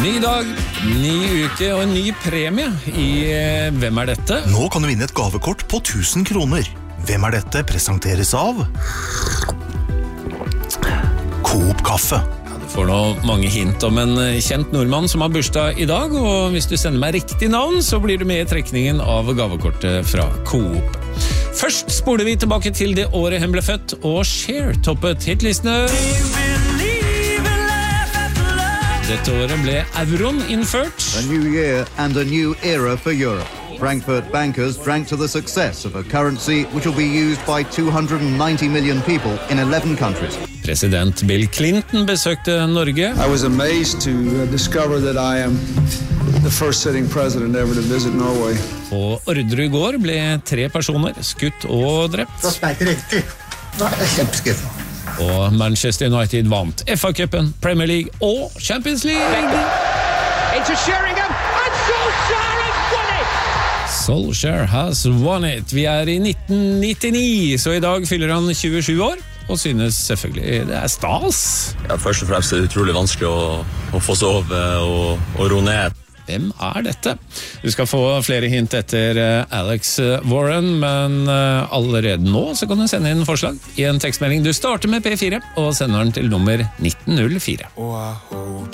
Ny dag, ny uke og en ny premie i Hvem er dette? Nå kan du vinne et gavekort på 1000 kroner. Hvem er dette? Presenteres av Coop Kaffe. Du får nå mange hint om en kjent nordmann som har bursdag i dag, og hvis du sender meg riktig navn, så blir du med i trekningen av gavekortet fra Coop. Først spoler vi tilbake til det året hun ble født, og Cher toppet hitlistene. Dette året ble euroen innført. A new year and a new era for Europe. Frankfurt bankers drank to the success of a currency which will be used by 290 million people in 11 countries. President Bill Clinton besøkte Norge. I was amazed to discover that I am the first sitting president ever to visit Norway. På Orderud gård ble 3 personer skutt og drept. Da smerker det riktig. Da er jeg kjempeskuffet. Og Manchester United vant FA-cupen, Premier League og Champions League. Into Sheringham, and Solskjaer has won it! Solskjaer has won it. Vi er i 1999, så i dag fyller han 27 år, og synes selvfølgelig det er stas. Ja, først og fremst er det utrolig vanskelig å få sove og ro ned. Hvem er dette? Du skal få flere hint etter Alex Warren, men allerede nå så kan du sende inn forslag i en tekstmelding. Du starter med P4 og sender den til nummer 1904.